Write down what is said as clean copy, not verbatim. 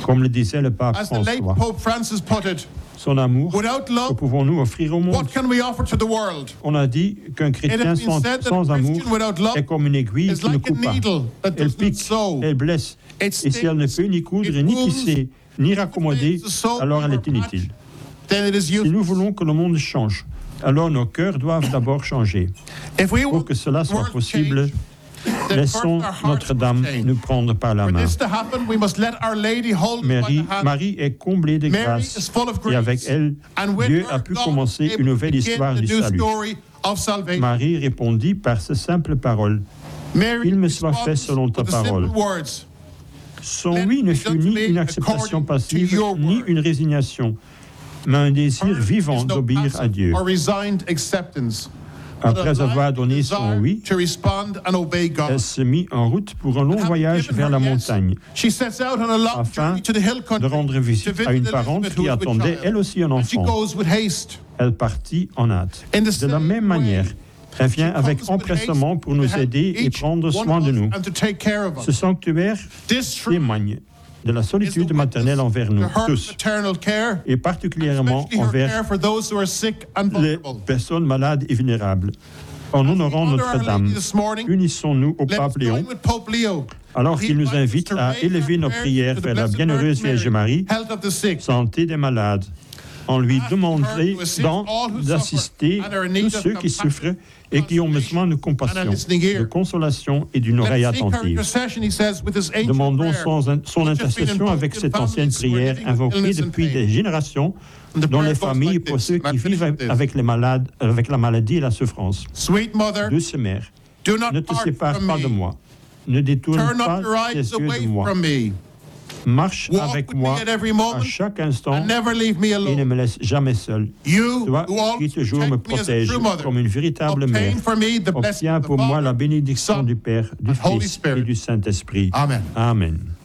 Comme le disait le pape As the late François, Pope Francis put it, son amour, without que love, pouvons-nous offrir au monde? what can we offer to the world? On a dit qu'un It chrétien has been sans, said that sans a amour Christian without love est comme une aiguille is qui ne like a coupe pas. needle that Elle does not pique, sew. elle blesse. It Et si elle ne stings, peut ni coudre, it ni wounds. tisser, ni raccommoder, If it fails to sew alors elle or est inutile. patch, then it is Si nous useless. voulons que le monde change, alors nos cœurs doivent d'abord changer. If we Pour want que cela the soit world possible, change, then first laissons our hearts Notre-Dame must change. nous prendre par la For main. this to happen, we must let Our Lady hold us by Marie, the hand. Marie est comblée de Mary grâce is full of et avec grace, elle, and with Dieu her, a pu God commencer is able une to nouvelle begin histoire the du new salut. story of salvation. Marie répondit par ces simples paroles. Mary Il me soit fait responds selon ta with the simple parole. words, Son Let oui it ne be fut done to ni me une acceptation according to passive, your ni word. une résignation, mais un désir Hers vivant is no d'obéir à passive Dieu. or resigned acceptance, but Après a avoir lively donné son desire oui, to respond and obey God. elle se mit en route pour un long Having voyage given vers her la yes, montagne, she sets out on a long afin journey to the hill country de rendre to visite visit à une parente Elizabeth, who qui was with attendait child. elle aussi un And she enfant. goes with haste. Elle partit en hâte. In the De la same même manière, way, elle vient she avec comes with empressement haste pour to nous help aider et each prendre one soin of de us nous. and to take care of Ce us. sanctuaire This truth témoigne de la is the solitude maternelle witness envers nous to her tous, maternal care, et particulièrement especially her envers care for those who are sick and les vulnerable. personnes malades et vulnérables. En honorant honor Our Notre-Dame, Lady this morning, unissons-nous au Let us pape Léon, join with Pope Leo alors He qu'il nous invites us invite to à raise élever our nos prayers prières to the vers la Blessed bienheureuse Virgin Vierge Mary, Marie, health of the sick. santé des malades, en lui Ask her demandant to assist all who d'assister suffer and are in need tous of ceux qui compassion, souffrent et qui ont besoin de and a compassion, listening ear. de consolation et d'une oreille Let's seek her attentive. intercession, he says, with his ancient Demandons prayer, son which has been intercession avec invoked in cette ancienne families who are prière living with invoquée illness and depuis pain. des générations And the dans prayer les goes familles like pour this, ceux and I qui finish vivent with this. avec les malades, avec la maladie et la souffrance. Sweet mother, Douce mère, do not ne te part sépare from pas de me. moi. Ne détourne Turn pas not your tes eyes yeux de away moi. from me. Marche Walk avec with moi me at every à moment chaque instant and never leave me et ne alone. me laisse jamais seul. You, Toi who qui always toujours me protect me as a protège true mother, comme une véritable mère, obtain for me the blessing obtiens of the pour moi la Father, bénédiction Son, du Père, du and Holy Fils Spirit. et du Saint-Esprit. Amen. Amen.